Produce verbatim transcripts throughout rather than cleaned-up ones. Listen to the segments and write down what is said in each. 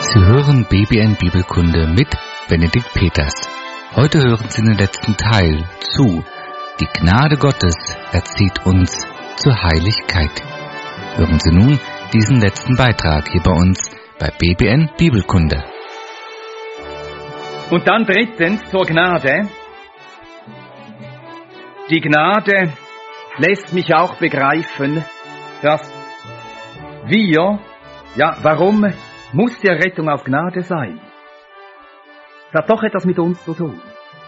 Sie hören B B N Bibelkunde mit Benedikt Peters. Heute hören Sie den letzten Teil zu Die Gnade Gottes erzieht uns zur Heiligkeit. Hören Sie nun diesen letzten Beitrag hier bei uns bei B B N Bibelkunde. Und dann drittens zur Gnade. Die Gnade lässt mich auch begreifen, dass wir, ja, warum muss die Errettung aus Gnade sein? Es hat doch etwas mit uns zu tun.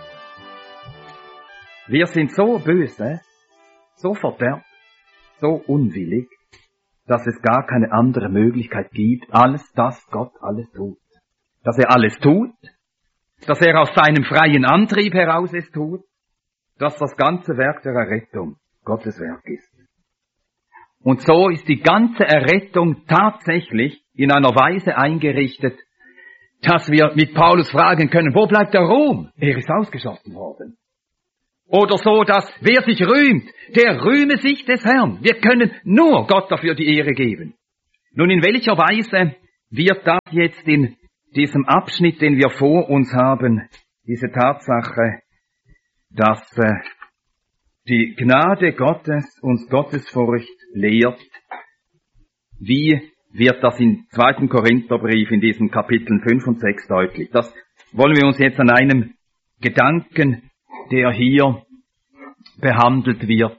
Wir sind so böse, so verderbt, so unwillig, dass es gar keine andere Möglichkeit gibt, als dass Gott alles tut. Dass er alles tut, dass er aus seinem freien Antrieb heraus es tut, dass das ganze Werk der Errettung Gottes Werk ist. Und so ist die ganze Errettung tatsächlich in einer Weise eingerichtet, dass wir mit Paulus fragen können, wo bleibt der Ruhm? Er ist ausgeschlossen worden. Oder so, dass wer sich rühmt, der rühme sich des Herrn. Wir können nur Gott dafür die Ehre geben. Nun, in welcher Weise wird das jetzt in diesem Abschnitt, den wir vor uns haben, diese Tatsache, dass äh, die Gnade Gottes uns Gottesfurcht lehrt, wie wird das im zweiten Korintherbrief in diesen Kapiteln fünf und sechs deutlich. Das wollen wir uns jetzt an einem Gedanken, der hier behandelt wird,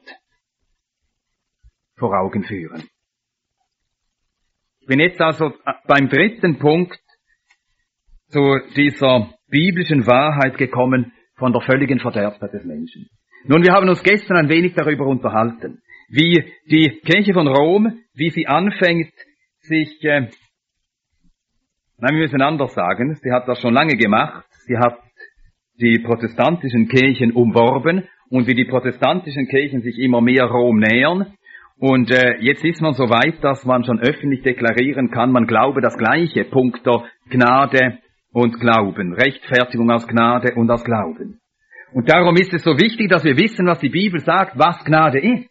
vor Augen führen. Ich bin jetzt also beim dritten Punkt zu dieser biblischen Wahrheit gekommen von der völligen Verderbtheit des Menschen. Nun, wir haben uns gestern ein wenig darüber unterhalten, wie die Kirche von Rom, wie sie anfängt, sich, äh, nein, wir müssen anders sagen, sie hat das schon lange gemacht, sie hat die protestantischen Kirchen umworben und wie die protestantischen Kirchen sich immer mehr Rom nähern. Und äh, jetzt ist man so weit, dass man schon öffentlich deklarieren kann, man glaube das Gleiche, punkto Gnade und Glauben, Rechtfertigung aus Gnade und aus Glauben. Und darum ist es so wichtig, dass wir wissen, was die Bibel sagt, was Gnade ist.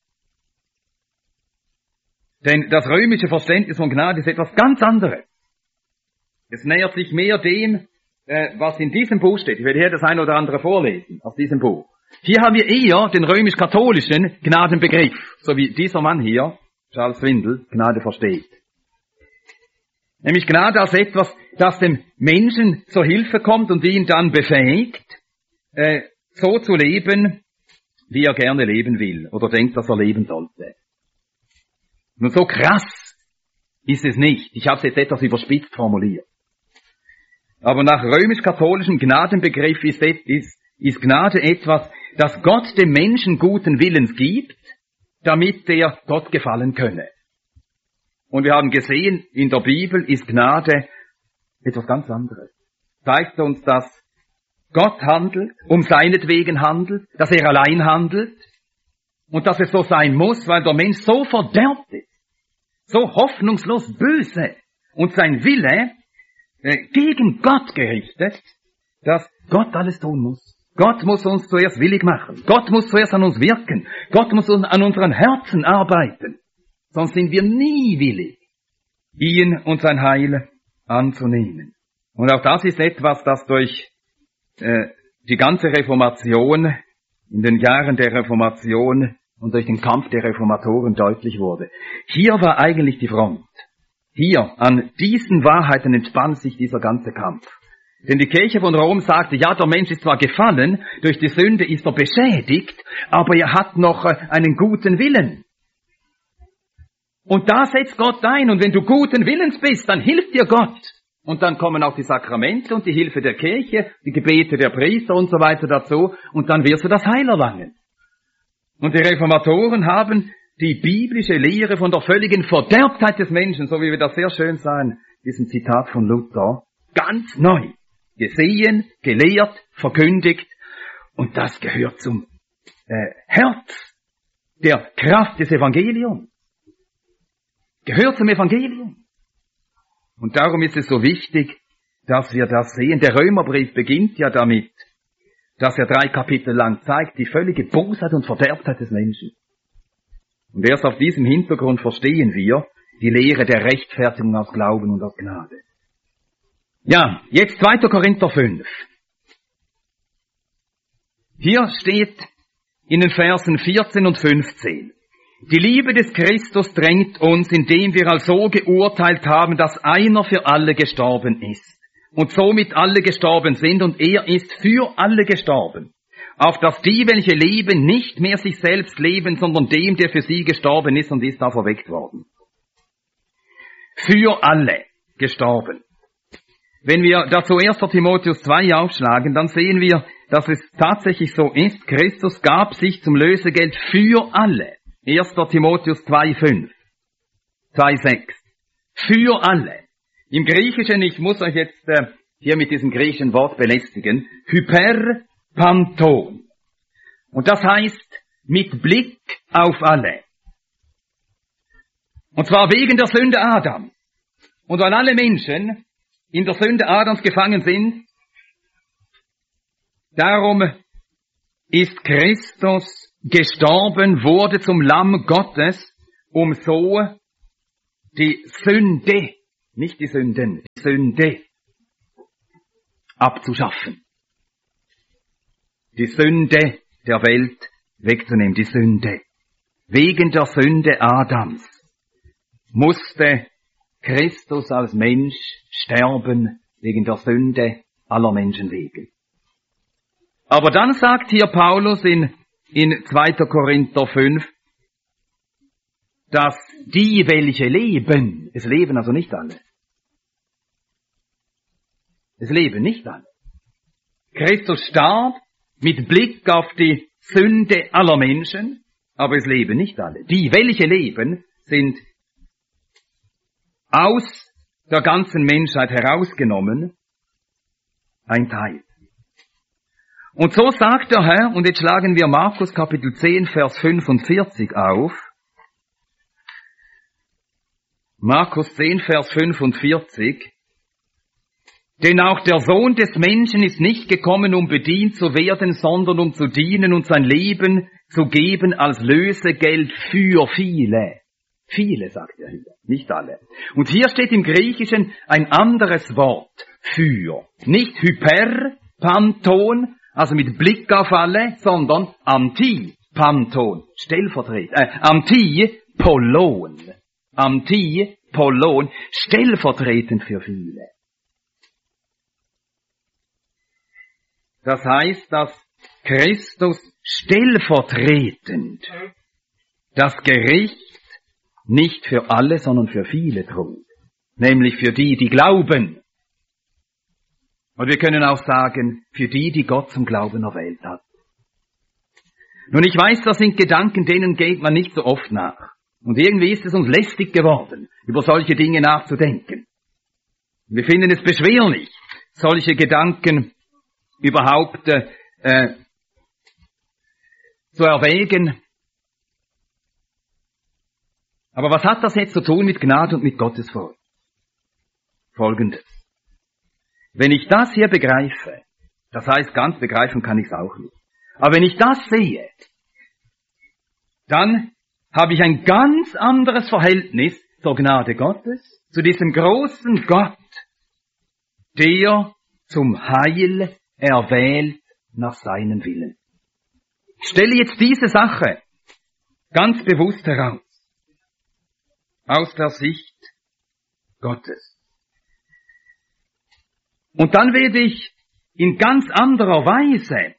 Denn das römische Verständnis von Gnade ist etwas ganz anderes. Es nähert sich mehr dem, äh, was in diesem Buch steht. Ich werde hier das eine oder andere vorlesen aus diesem Buch. Hier haben wir eher den römisch-katholischen Gnadenbegriff, so wie dieser Mann hier, Charles Swindoll, Gnade versteht. Nämlich Gnade als etwas, das dem Menschen zur Hilfe kommt und ihn dann befähigt, äh, so zu leben, wie er gerne leben will oder denkt, dass er leben sollte. Nun, so krass ist es nicht. Ich habe es jetzt etwas überspitzt formuliert. Aber nach römisch-katholischem Gnadenbegriff ist, ist, ist Gnade etwas, das Gott dem Menschen guten Willens gibt, damit der Gott gefallen könne. Und wir haben gesehen, in der Bibel ist Gnade etwas ganz anderes. Zeigt uns, dass Gott handelt, um seinetwegen handelt, dass er allein handelt und dass es so sein muss, weil der Mensch so verderbt ist, so hoffnungslos böse und sein Wille äh, gegen Gott gerichtet, dass Gott alles tun muss. Gott muss uns zuerst willig machen. Gott muss zuerst an uns wirken. Gott muss an unseren Herzen arbeiten. Sonst sind wir nie willig, ihn und sein Heil anzunehmen. Und auch das ist etwas, das durch äh, die ganze Reformation, in den Jahren der Reformation und durch den Kampf der Reformatoren deutlich wurde. Hier war eigentlich die Front. Hier, an diesen Wahrheiten entspann sich dieser ganze Kampf. Denn die Kirche von Rom sagte, ja, der Mensch ist zwar gefallen, durch die Sünde ist er beschädigt, aber er hat noch einen guten Willen. Und da setzt Gott ein, und wenn du guten Willens bist, dann hilft dir Gott. Und dann kommen auch die Sakramente und die Hilfe der Kirche, die Gebete der Priester und so weiter dazu, und dann wirst du das Heil erlangen. Und die Reformatoren haben die biblische Lehre von der völligen Verderbtheit des Menschen, so wie wir das sehr schön sahen, diesen Zitat von Luther, ganz neu gesehen, gelehrt, verkündigt. Und das gehört zum äh, Herz der Kraft des Evangeliums. Gehört zum Evangelium. Und darum ist es so wichtig, dass wir das sehen. Der Römerbrief beginnt ja damit, dass er drei Kapitel lang zeigt, die völlige Bosheit und Verderbtheit des Menschen. Und erst auf diesem Hintergrund verstehen wir die Lehre der Rechtfertigung aus Glauben und aus Gnade. Ja, jetzt zweiter Korinther fünf. Hier steht in den Versen vierzehn und fünfzehn. Die Liebe des Christus drängt uns, indem wir also geurteilt haben, dass einer für alle gestorben ist. Und somit alle gestorben sind und er ist für alle gestorben. Auf dass die, welche leben, nicht mehr sich selbst leben, sondern dem, der für sie gestorben ist und ist da verweckt worden. Für alle gestorben. Wenn wir dazu erster Timotheus zwei aufschlagen, dann sehen wir, dass es tatsächlich so ist, Christus gab sich zum Lösegeld für alle. erster Timotheus zwei fünf, zwei sechs. Für alle. Im Griechischen, ich muss euch jetzt äh, hier mit diesem griechischen Wort belästigen, Hyperpanton. Und das heißt, mit Blick auf alle. Und zwar wegen der Sünde Adam. Und weil alle Menschen in der Sünde Adams gefangen sind, darum ist Christus gestorben, wurde zum Lamm Gottes, um so die Sünde, nicht die Sünden, die Sünde abzuschaffen. Die Sünde der Welt wegzunehmen, die Sünde. Wegen der Sünde Adams musste Christus als Mensch sterben, wegen der Sünde aller Menschen wegen. Aber dann sagt hier Paulus in, in zweiter Korinther fünf, dass die, welche leben, es leben also nicht alle. Es leben nicht alle. Christus starb mit Blick auf die Sünde aller Menschen, aber es leben nicht alle. Die, welche leben, sind aus der ganzen Menschheit herausgenommen ein Teil. Und so sagt der Herr, und jetzt schlagen wir Markus Kapitel zehn, Vers fünfundvierzig auf. Markus zehn, Vers fünfundvierzig. Denn auch der Sohn des Menschen ist nicht gekommen, um bedient zu werden, sondern um zu dienen und sein Leben zu geben als Lösegeld für viele. Viele, sagt er hier, nicht alle. Und hier steht im Griechischen ein anderes Wort für. Nicht Hyperpanton, also mit Blick auf alle, sondern Antipanton, stellvertretend, äh, Antipolon. Antipolon, stellvertretend für viele. Das heißt, dass Christus stellvertretend das Gericht nicht für alle, sondern für viele trug. Nämlich für die, die glauben. Und wir können auch sagen, für die, die Gott zum Glauben erwählt hat. Nun, ich weiß, das sind Gedanken, denen geht man nicht so oft nach. Und irgendwie ist es uns lästig geworden, über solche Dinge nachzudenken. Wir finden es beschwerlich, solche Gedanken überhaupt äh, zu erwägen. Aber was hat das jetzt zu tun mit Gnade und mit Gottesfurcht? Folgendes. Wenn ich das hier begreife, das heißt, ganz begreifen kann ich es auch nicht, aber wenn ich das sehe, dann habe ich ein ganz anderes Verhältnis zur Gnade Gottes, zu diesem großen Gott, der zum Heil erwählt nach seinem Willen. Ich stelle jetzt diese Sache ganz bewusst heraus, aus der Sicht Gottes. Und dann werde ich in ganz anderer Weise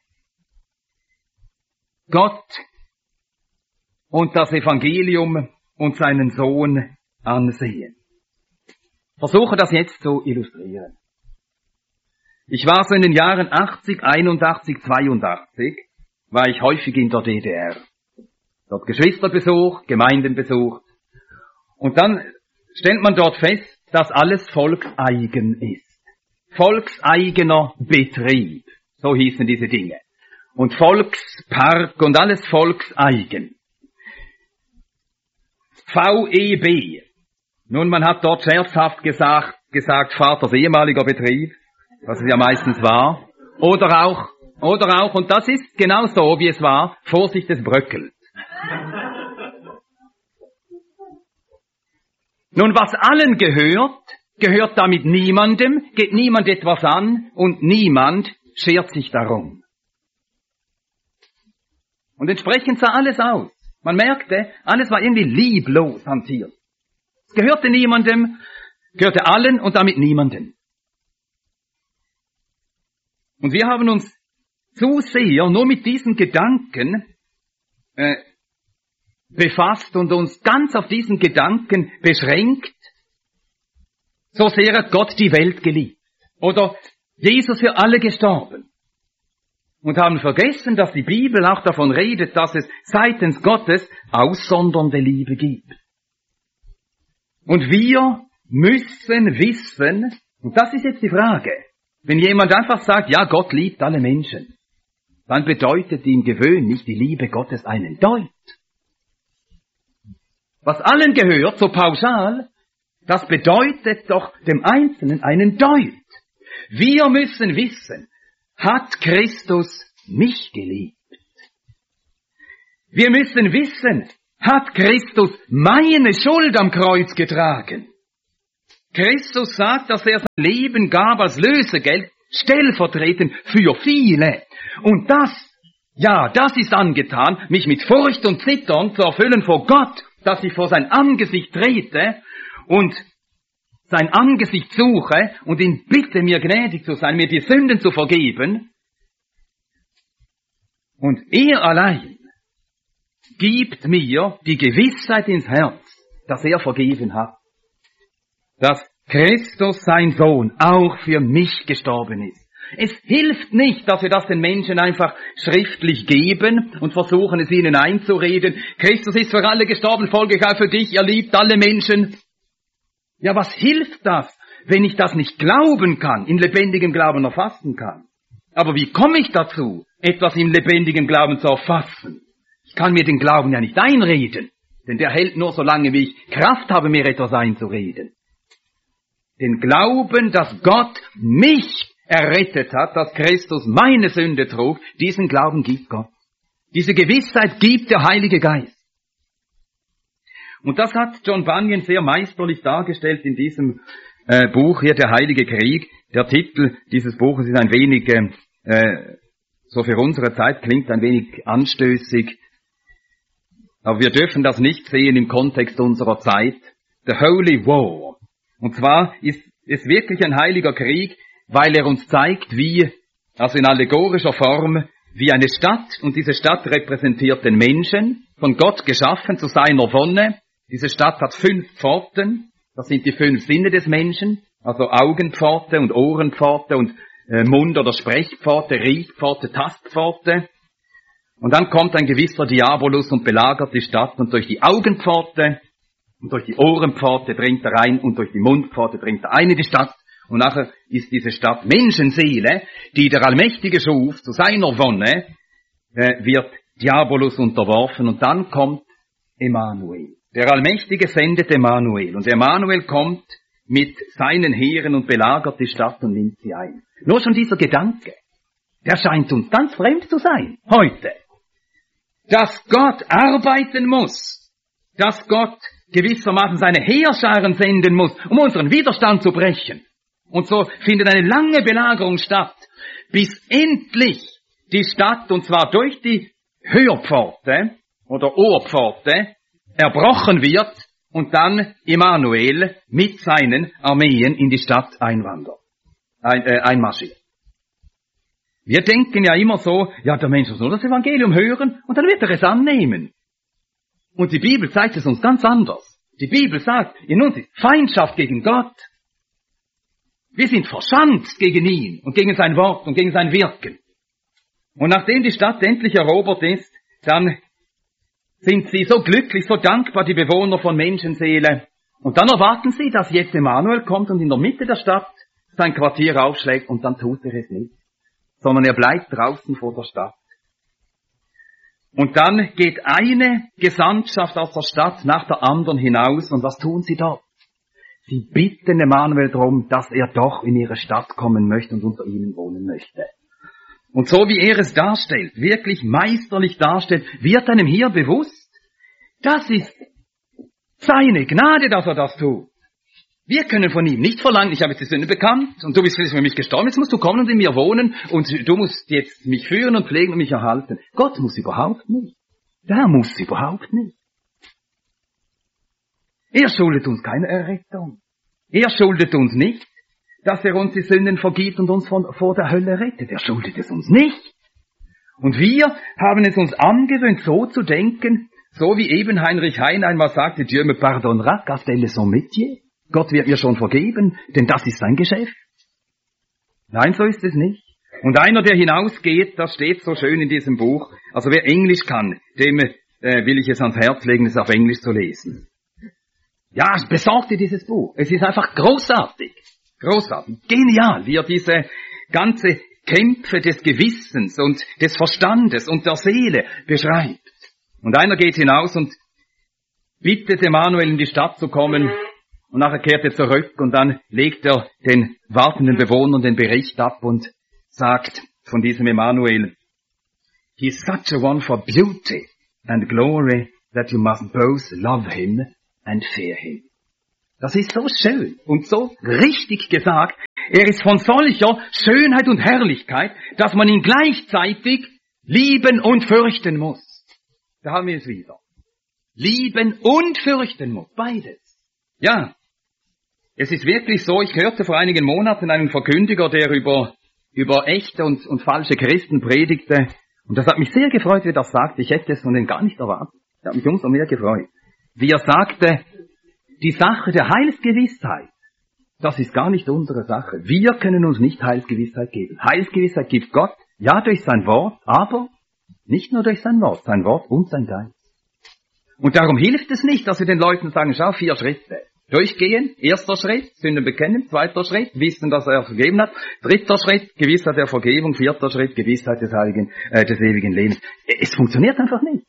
Gott und das Evangelium und seinen Sohn ansehen. Versuche das jetzt zu illustrieren. Ich war so in den Jahren achtzig, einundachtzig, zweiundachtzig, war ich häufig in der D D R. Dort Geschwister besucht, Gemeinden besucht. Und dann stellt man dort fest, dass alles volkseigen ist. Volkseigener Betrieb, so hießen diese Dinge. Und Volkspark und alles volkseigen. V E B. Nun, man hat dort scherzhaft gesagt, gesagt Vaters ehemaliger Betrieb, was es ja meistens war. Oder auch, oder auch, und das ist genau so, wie es war, Vorsicht, es bröckelt. Nun, was allen gehört, gehört damit niemandem, geht niemand etwas an und niemand schert sich darum. Und entsprechend sah alles aus. Man merkte, alles war irgendwie lieblos hantiert. Es gehörte niemandem, gehörte allen und damit niemandem. Und wir haben uns zu sehr nur mit diesen Gedanken äh, befasst und uns ganz auf diesen Gedanken beschränkt. So sehr hat Gott die Welt geliebt. Oder Jesus für alle gestorben. Und haben vergessen, dass die Bibel auch davon redet, dass es seitens Gottes aussondernde Liebe gibt. Und wir müssen wissen, und das ist jetzt die Frage, wenn jemand einfach sagt, ja, Gott liebt alle Menschen, dann bedeutet ihm gewöhnlich die Liebe Gottes einen Deut. Was allen gehört, so pauschal, das bedeutet doch dem Einzelnen einen Deut. Wir müssen wissen, hat Christus mich geliebt? Wir müssen wissen, hat Christus meine Schuld am Kreuz getragen? Christus sagt, dass er sein Leben gab als Lösegeld, stellvertretend für viele. Und das, ja, das ist angetan, mich mit Furcht und Zittern zu erfüllen vor Gott, dass ich vor sein Angesicht trete und sein Angesicht suche und ihn bitte, mir gnädig zu sein, mir die Sünden zu vergeben. Und er allein gibt mir die Gewissheit ins Herz, dass er vergeben hat. Dass Christus, sein Sohn, auch für mich gestorben ist. Es hilft nicht, dass wir das den Menschen einfach schriftlich geben und versuchen, es ihnen einzureden. Christus ist für alle gestorben, folglich auch für dich, er liebt alle Menschen. Ja, was hilft das, wenn ich das nicht glauben kann, in lebendigem Glauben erfassen kann? Aber wie komme ich dazu, etwas im lebendigen Glauben zu erfassen? Ich kann mir den Glauben ja nicht einreden, denn der hält nur so lange, wie ich Kraft habe, mir etwas einzureden. Den Glauben, dass Gott mich errettet hat, dass Christus meine Sünde trug, diesen Glauben gibt Gott. Diese Gewissheit gibt der Heilige Geist. Und das hat John Bunyan sehr meisterlich dargestellt in diesem äh, Buch hier, Der Heilige Krieg. Der Titel dieses Buches ist ein wenig, äh, so für unsere Zeit klingt ein wenig anstößig, aber wir dürfen das nicht sehen im Kontext unserer Zeit. The Holy War. Und zwar ist es wirklich ein heiliger Krieg, weil er uns zeigt, wie, also in allegorischer Form, wie eine Stadt, und diese Stadt repräsentiert den Menschen, von Gott geschaffen zu seiner Wonne. Diese Stadt hat fünf Pforten, das sind die fünf Sinne des Menschen, also Augenpforte und Ohrenpforte und äh, Mund- oder Sprechpforte, Riechpforte, Tastpforte. Und dann kommt ein gewisser Diabolus und belagert die Stadt, und durch die Augenpforte und durch die Ohrenpforte dringt er ein und durch die Mundpforte dringt er ein in die Stadt. Und nachher ist diese Stadt Menschenseele, die der Allmächtige schuf, zu seiner Wonne, äh, wird Diabolus unterworfen, und dann kommt Emmanuel. Der Allmächtige sendet Emmanuel, und Emmanuel kommt mit seinen Heeren und belagert die Stadt und nimmt sie ein. Nur schon dieser Gedanke, der scheint uns ganz fremd zu sein, heute. Dass Gott arbeiten muss, dass Gott gewissermaßen seine Heerscharen senden muss, um unseren Widerstand zu brechen. Und so findet eine lange Belagerung statt, bis endlich die Stadt, und zwar durch die Hörpforte oder Ohrpforte, erbrochen wird und dann Immanuel mit seinen Armeen in die Stadt einwandert, ein, äh, einmarschiert. Wir denken ja immer so, ja, der Mensch muss nur das Evangelium hören und dann wird er es annehmen. Und die Bibel zeigt es uns ganz anders. Die Bibel sagt, in uns ist Feindschaft gegen Gott. Wir sind verschanzt gegen ihn und gegen sein Wort und gegen sein Wirken. Und nachdem die Stadt endlich erobert ist, dann sind sie so glücklich, so dankbar, die Bewohner von Menschenseele. Und dann erwarten sie, dass jetzt Emmanuel kommt und in der Mitte der Stadt sein Quartier aufschlägt, und dann tut er es nicht, sondern er bleibt draußen vor der Stadt. Und dann geht eine Gesandtschaft aus der Stadt nach der anderen hinaus, und was tun sie dort? Sie bitten Emmanuel darum, dass er doch in ihre Stadt kommen möchte und unter ihnen wohnen möchte. Und so wie er es darstellt, wirklich meisterlich darstellt, wird einem hier bewusst, das ist seine Gnade, dass er das tut. Wir können von ihm nicht verlangen, ich habe jetzt die Sünde bekannt und du bist für mich gestorben, jetzt musst du kommen und in mir wohnen und du musst jetzt mich führen und pflegen und mich erhalten. Gott muss überhaupt nicht. Der muss überhaupt nicht. Er schuldet uns keine Errettung. Er schuldet uns nicht, dass er uns die Sünden vergibt und uns von, vor der Hölle rettet. Er schuldet es uns nicht. Und wir haben es uns angewöhnt, so zu denken, so wie eben Heinrich Heine einmal sagte, Dieu me pardonnera, car tel est son métier. Gott wird mir schon vergeben, denn das ist sein Geschäft. Nein, so ist es nicht. Und einer, der hinausgeht, das steht so schön in diesem Buch, also wer Englisch kann, dem äh, will ich es ans Herz legen, es auf Englisch zu lesen. Ja, besorgt dir dieses Buch. Es ist einfach großartig. Großartig. Genial, wie er diese ganze Kämpfe des Gewissens und des Verstandes und der Seele beschreibt. Und einer geht hinaus und bittet Emanuel in die Stadt zu kommen und nachher kehrt er zurück und dann legt er den wartenden Bewohnern den Bericht ab und sagt von diesem Emanuel, he is such a one for beauty and glory that you must both love him and fear him. Das ist so schön und so richtig gesagt. Er ist von solcher Schönheit und Herrlichkeit, dass man ihn gleichzeitig lieben und fürchten muss. Da haben wir es wieder. Lieben und fürchten muss. Beides. Ja. Es ist wirklich so, ich hörte vor einigen Monaten einen Verkündiger, der über, über echte und, und falsche Christen predigte. Und das hat mich sehr gefreut, wie er das sagte. Ich hätte es von denen gar nicht erwartet. Das hat mich umso mehr gefreut. Wie er sagte, die Sache der Heilsgewissheit, das ist gar nicht unsere Sache. Wir können uns nicht Heilsgewissheit geben. Heilsgewissheit gibt Gott, ja durch sein Wort, aber nicht nur durch sein Wort, sein Wort und sein Geist. Und darum hilft es nicht, dass wir den Leuten sagen, schau, vier Schritte. Durchgehen, erster Schritt, Sünden bekennen, zweiter Schritt, wissen, dass er vergeben hat, dritter Schritt, Gewissheit der Vergebung, vierter Schritt, Gewissheit des heiligen, äh, des ewigen Lebens. Es funktioniert einfach nicht.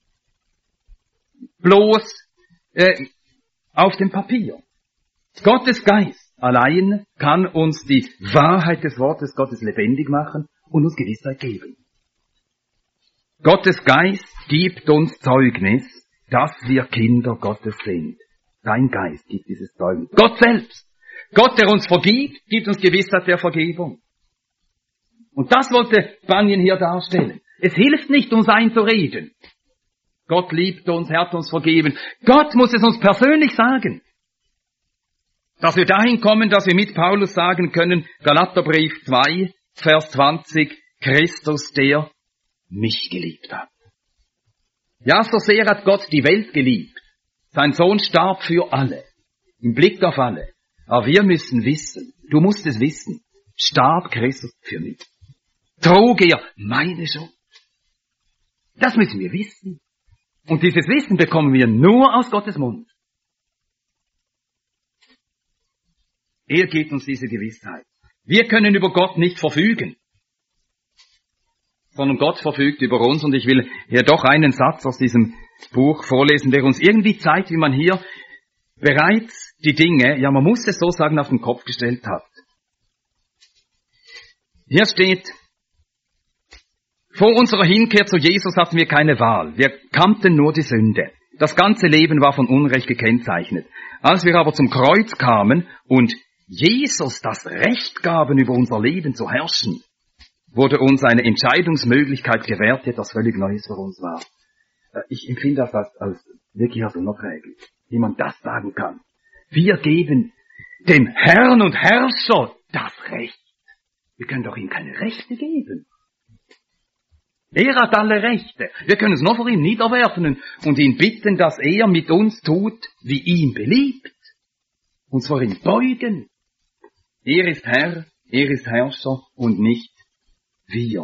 Bloß äh, auf dem Papier. Gottes Geist allein kann uns die Wahrheit des Wortes Gottes lebendig machen und uns Gewissheit geben. Gottes Geist gibt uns Zeugnis, dass wir Kinder Gottes sind. Sein Geist gibt dieses Zeugnis. Gott selbst. Gott, der uns vergibt, gibt uns Gewissheit der Vergebung. Und das wollte Bunyan hier darstellen. Es hilft nicht, uns einzureden. Gott liebt uns, er hat uns vergeben. Gott muss es uns persönlich sagen. Dass wir dahin kommen, dass wir mit Paulus sagen können, Galaterbrief zwei, Vers zwanzig, Christus, der mich geliebt hat. Ja, so sehr hat Gott die Welt geliebt. Sein Sohn starb für alle, im Blick auf alle. Aber wir müssen wissen, du musst es wissen, starb Christus für mich. Trug er meine Schuld. Das müssen wir wissen. Und dieses Wissen bekommen wir nur aus Gottes Mund. Er gibt uns diese Gewissheit. Wir können über Gott nicht verfügen, sondern Gott verfügt über uns. Und ich will hier doch einen Satz aus diesem Buch vorlesen, der uns irgendwie zeigt, wie man hier bereits die Dinge, ja man muss es so sagen, auf den Kopf gestellt hat. Hier steht, vor unserer Hinkehr zu Jesus hatten wir keine Wahl. Wir kannten nur die Sünde. Das ganze Leben war von Unrecht gekennzeichnet. Als wir aber zum Kreuz kamen und Jesus das Recht gaben, über unser Leben zu herrschen, wurde uns eine Entscheidungsmöglichkeit gewährt, die etwas völlig Neues für uns war. Ich empfinde das als, als wirklich als unerträglich, wie man das sagen kann. Wir geben dem Herrn und Herrscher das Recht. Wir können doch ihm keine Rechte geben. Er hat alle Rechte. Wir können es nur vor ihm niederwerfen und ihn bitten, dass er mit uns tut, wie ihm beliebt. Uns vor ihm beugen. Er ist Herr, er ist Herrscher und nicht wir.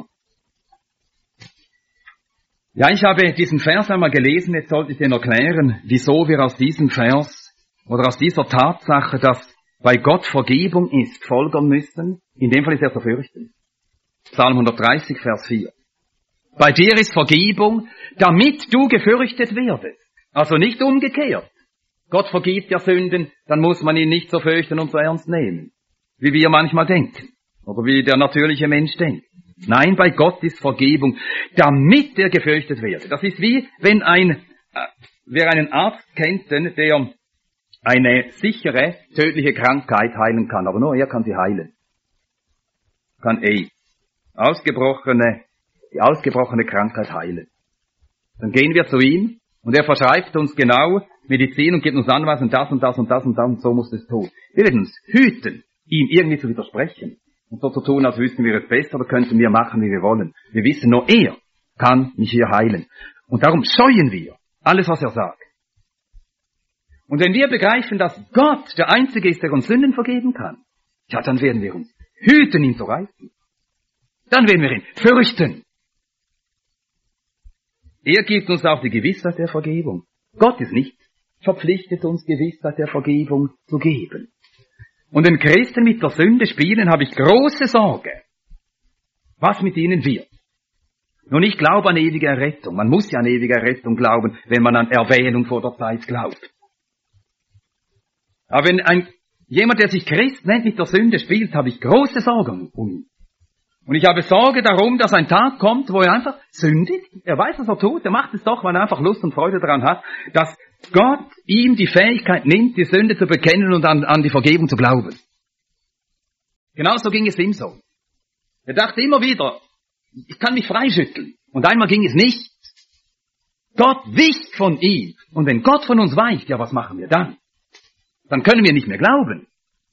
Ja, ich habe diesen Vers einmal gelesen, jetzt sollte ich den erklären, wieso wir aus diesem Vers oder aus dieser Tatsache, dass bei Gott Vergebung ist, folgern müssen. In dem Fall ist er zu fürchten. Psalm hundertdreißig, Vers vier. Bei dir ist Vergebung, damit du gefürchtet werdest. Also nicht umgekehrt. Gott vergibt ja Sünden, dann muss man ihn nicht so fürchten und so ernst nehmen, wie wir manchmal denken oder wie der natürliche Mensch denkt. Nein, bei Gott ist Vergebung, damit er gefürchtet werde. Das ist wie, wenn ein, äh, wer einen Arzt kennt, der eine sichere, tödliche Krankheit heilen kann. Aber nur er kann sie heilen. Kann AIDS, ausgebrochene, die ausgebrochene Krankheit heilen. Dann gehen wir zu ihm und er verschreibt uns genau Medizin und gibt uns Anweisungen, das und das und das und das und so muss es tun. Wir werden uns hüten, ihm irgendwie zu widersprechen und so zu tun, als wüssten wir es besser oder könnten wir machen, wie wir wollen. Wir wissen, nur er kann mich hier heilen. Und darum scheuen wir alles, was er sagt. Und wenn wir begreifen, dass Gott der Einzige ist, der uns Sünden vergeben kann, ja, dann werden wir uns hüten, ihn zu reißen. Dann werden wir ihn fürchten. Er gibt uns auch die Gewissheit der Vergebung. Gott ist nicht verpflichtet, uns Gewissheit der Vergebung zu geben. Und wenn Christen mit der Sünde spielen, habe ich große Sorge, was mit ihnen wird. Nun, ich glaube an ewige Errettung. Man muss ja an ewige Errettung glauben, wenn man an Erwählung vor der Zeit glaubt. Aber wenn ein, jemand, der sich Christ nennt, mit der Sünde spielt, habe ich große Sorgen um ihn. Und ich habe Sorge darum, dass ein Tag kommt, wo er einfach sündigt. Er weiß, was er tut. Er macht es doch, weil er einfach Lust und Freude daran hat, dass Gott ihm die Fähigkeit nimmt, die Sünde zu bekennen und an, an die Vergebung zu glauben. Genauso ging es Simson. Er dachte immer wieder, ich kann mich freischütteln. Und einmal ging es nicht. Gott wich von ihm. Und wenn Gott von uns weicht, ja, was machen wir dann? Dann können wir nicht mehr glauben.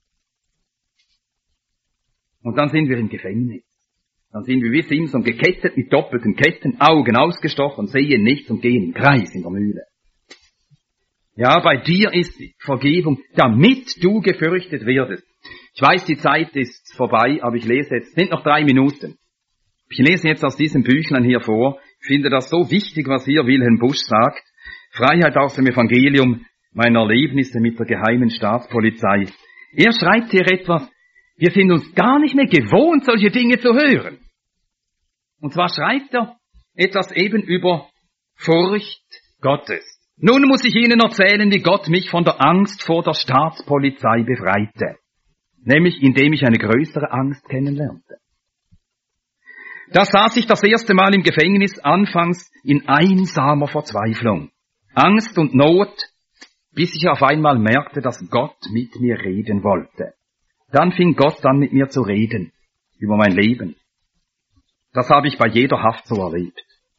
Und dann sind wir im Gefängnis. Dann sind wir wie Simson gekettet mit doppelten Ketten, Augen ausgestochen, sehen nichts und gehen im Kreis in der Mühle. Ja, bei dir ist die Vergebung, damit du gefürchtet werdest. Ich weiß, die Zeit ist vorbei, aber ich lese jetzt, es sind noch drei Minuten. Ich lese jetzt aus diesem Büchlein hier vor. Ich finde das so wichtig, was hier Wilhelm Busch sagt. Freiheit aus dem Evangelium, meine Erlebnisse mit der geheimen Staatspolizei. Er schreibt hier etwas, wir sind uns gar nicht mehr gewohnt, solche Dinge zu hören. Und zwar schreibt er etwas eben über Furcht Gottes. Nun muss ich Ihnen erzählen, wie Gott mich von der Angst vor der Staatspolizei befreite. Nämlich indem ich eine größere Angst kennenlernte. Da saß ich das erste Mal im Gefängnis, anfangs in einsamer Verzweiflung. Angst und Not, bis ich auf einmal merkte, dass Gott mit mir reden wollte. Dann fing Gott an, mit mir zu reden, über mein Leben. Das habe ich bei jeder Haft so erlebt.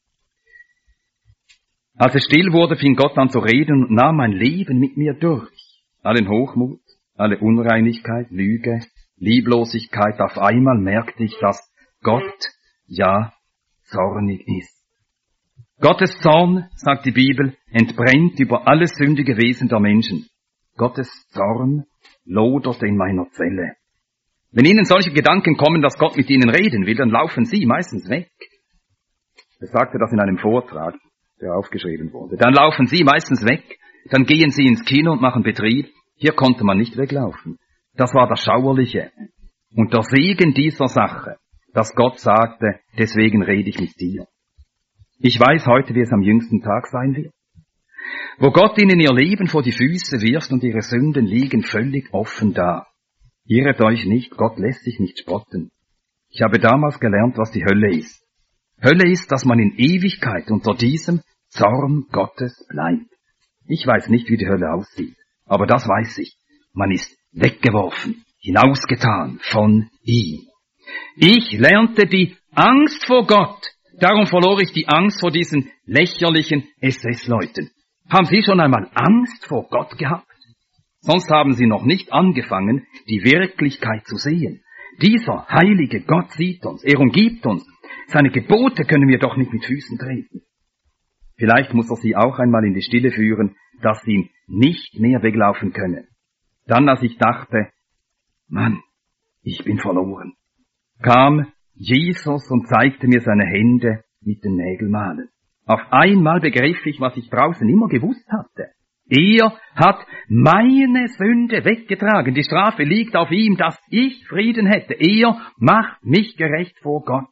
Als es still wurde, fing Gott an zu reden und nahm mein Leben mit mir durch. Allen Hochmut, alle Unreinigkeit, Lüge, Lieblosigkeit. Auf einmal merkte ich, dass Gott, ja, zornig ist. Gottes Zorn, sagt die Bibel, entbrennt über alles sündige Wesen der Menschen. Gottes Zorn loderte in meiner Zelle. Wenn Ihnen solche Gedanken kommen, dass Gott mit Ihnen reden will, dann laufen Sie meistens weg. Er sagte das in einem Vortrag, der aufgeschrieben wurde. Dann laufen Sie meistens weg, dann gehen Sie ins Kino und machen Betrieb. Hier konnte man nicht weglaufen. Das war das Schauerliche. Und der Segen dieser Sache, dass Gott sagte, deswegen rede ich mit dir. Ich weiß heute, wie es am jüngsten Tag sein wird. Wo Gott ihnen ihr Leben vor die Füße wirft und ihre Sünden liegen völlig offen da. Irret euch nicht, Gott lässt sich nicht spotten. Ich habe damals gelernt, was die Hölle ist. Hölle ist, dass man in Ewigkeit unter diesem Zorn Gottes bleibt. Ich weiß nicht, wie die Hölle aussieht, aber das weiß ich. Man ist weggeworfen, hinausgetan von ihm. Ich lernte die Angst vor Gott. Darum verlor ich die Angst vor diesen lächerlichen S S-Leuten. Haben Sie schon einmal Angst vor Gott gehabt? Sonst haben Sie noch nicht angefangen, die Wirklichkeit zu sehen. Dieser heilige Gott sieht uns, er umgibt uns. Seine Gebote können wir doch nicht mit Füßen treten. Vielleicht muss er Sie auch einmal in die Stille führen, dass Sie ihm nicht mehr weglaufen können. Dann, als ich dachte, Mann, ich bin verloren, kam Jesus und zeigte mir seine Hände mit den Nägelmalen. Auf einmal begriff ich, was ich draußen immer gewusst hatte. Er hat meine Sünde weggetragen. Die Strafe liegt auf ihm, dass ich Frieden hätte. Er macht mich gerecht vor Gott.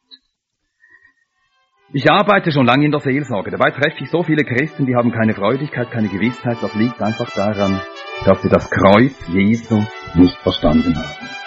Ich arbeite schon lange in der Seelsorge. Dabei treffe ich so viele Christen, die haben keine Freudigkeit, keine Gewissheit. Das liegt einfach daran, dass sie das Kreuz Jesu nicht verstanden haben.